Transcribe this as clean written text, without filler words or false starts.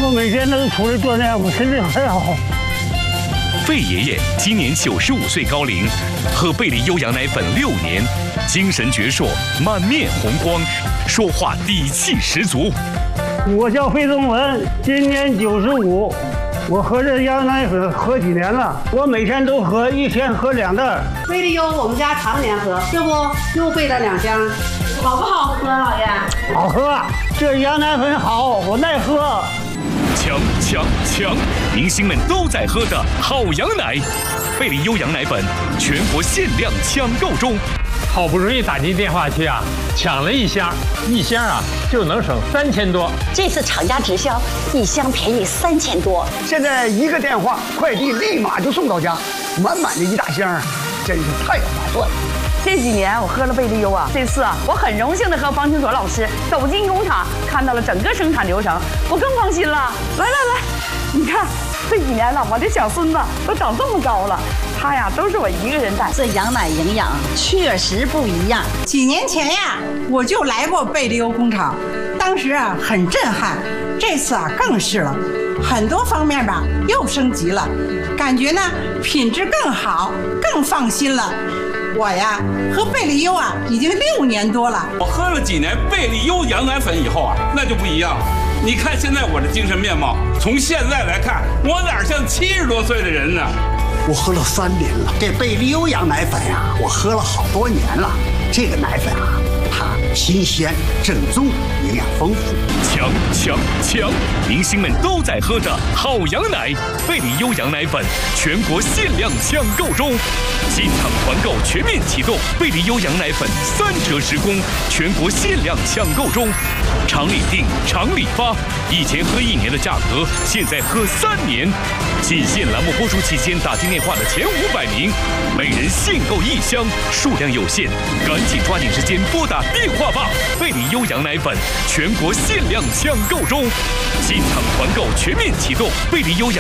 我每天都出来锻炼，我身体很好。 费爷爷今年95岁高龄，喝贝利优羊奶粉6年，精神矍铄，满面红光，说话底气十足。 我叫费宗文，今年95，我喝这羊奶粉喝几年了？我每天都喝，一天喝2袋。 贝利优我们家常年喝，这不又备了2箱，好不好喝，老爷？ 好喝，这羊奶粉好，我耐喝。强！明星们都在喝的好羊奶，贝利优羊奶粉全国限量抢购中。 好不容易打进电话去啊，抢了1箱，1箱啊就能省3000多。 这次厂家直销，1箱便宜3000多。 现在一个电话，快递立马就送到家，满满的1大箱，真是太划算了。 这几年我喝了贝利优啊，这次啊，我很荣幸的和方清卓老师走进工厂，看到了整个生产流程，我更放心了。来，你看这几年了，我这小孙子都长这么高了，他呀都是我一个人带。 这羊奶营养确实不一样。 几年前呀，我就来过贝利优工厂，当时啊很震撼，这次啊更是了，很多方面吧又升级了，感觉呢品质更好，更放心了。我呀喝贝利优啊已经6年多了， 我喝了几年贝利优羊奶粉以后啊，那就不一样了。你看现在我的精神面貌，从现在来看，我哪像70多岁的人呢？ 我喝了3年了，这贝利优羊奶粉啊，我喝了好多年了。这个奶粉啊，它新鲜、正宗，营养丰富。 强！明星们都在喝的好羊奶，贝利优羊奶粉全国限量抢购中，进场团购全面启动，贝利优羊奶粉3折10公，全国限量抢购中，厂里订，厂里发，以前喝1年的价格，现在喝3年。仅限栏目播出期间打进电话的前500名，每人限购1箱，数量有限，赶紧抓紧时间拨打电话吧！贝利优羊奶粉全国限量抢购中，进场团购全面启动，贝利优羊。